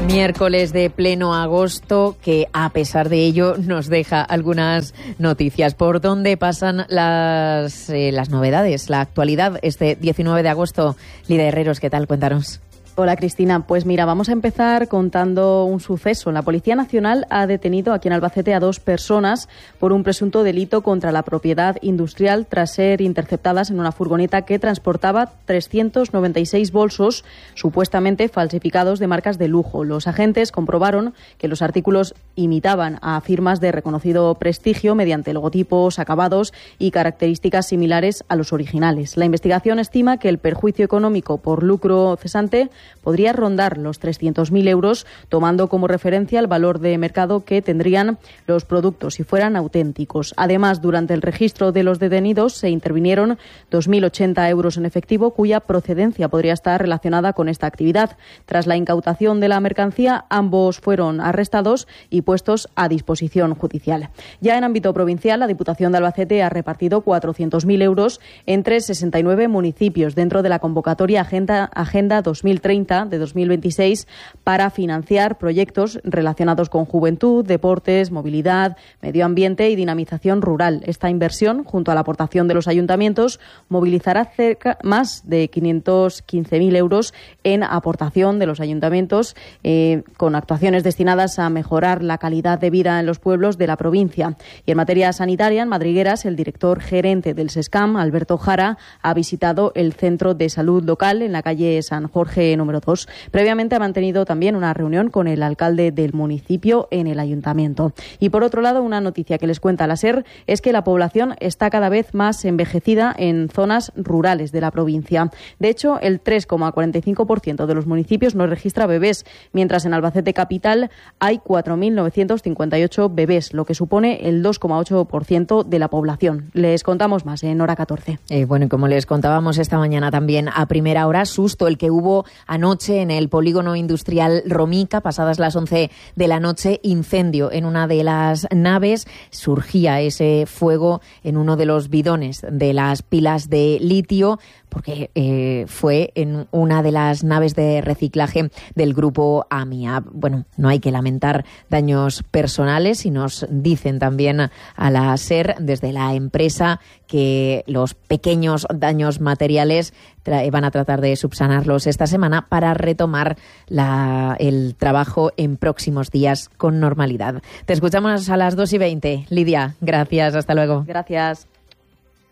Miércoles de pleno agosto, que a pesar de ello nos deja algunas noticias. ¿Por dónde pasan las novedades, la actualidad este 19 de agosto? Lidia Herreros, ¿qué tal? Cuéntanos. Hola Cristina, pues mira, vamos a empezar contando un suceso. La Policía Nacional ha detenido aquí en Albacete a 2 personas por un presunto delito contra la propiedad industrial tras ser interceptadas en una furgoneta que transportaba 396 bolsos supuestamente falsificados de marcas de lujo. Los agentes comprobaron que los artículos imitaban a firmas de reconocido prestigio mediante logotipos, acabados y características similares a los originales. La investigación estima que el perjuicio económico por lucro cesante podría rondar los 300.000 euros, tomando como referencia el valor de mercado que tendrían los productos si fueran auténticos. Además, durante el registro de los detenidos se intervinieron 2.080 euros en efectivo, cuya procedencia podría estar relacionada con esta actividad. Tras la incautación de la mercancía, ambos fueron arrestados y puestos a disposición judicial. Ya en ámbito provincial, la Diputación de Albacete ha repartido 400.000 euros entre 69 municipios dentro de la convocatoria Agenda 2030 de 2026 para financiar proyectos relacionados con juventud, deportes, movilidad, medio ambiente y dinamización rural. Esta inversión, junto a la aportación de los ayuntamientos, movilizará más de 515.000 euros en aportación de los ayuntamientos con actuaciones destinadas a mejorar la calidad de vida en los pueblos de la provincia. Y en materia sanitaria, en Madrigueras, el director gerente del SESCAM, Alberto Jara, ha visitado el centro de salud local en la calle San Jorge número 2. Previamente ha mantenido también una reunión con el alcalde del municipio en el ayuntamiento. Y por otro lado, una noticia que les cuenta la SER es que la población está cada vez más envejecida en zonas rurales de la provincia. De hecho, el 3,45% de los municipios no registra bebés, mientras en Albacete capital hay 4.958 bebés, lo que supone el 2,8% de la población. Les contamos más en Hora 14. Bueno, y como les contábamos esta mañana también a primera hora, susto el que hubo anoche en el polígono industrial Romica, pasadas las 11 de la noche, incendio en una de las naves. Surgía ese fuego en uno de los bidones de las pilas de litio, porque fue en una de las naves de reciclaje del grupo AMIA. Bueno, no hay que lamentar daños personales y nos dicen también a la SER desde la empresa que los pequeños daños materiales van a tratar de subsanarlos esta semana para retomar el trabajo en próximos días con normalidad. Te escuchamos a las 2:20. Lidia, gracias. Hasta luego. Gracias.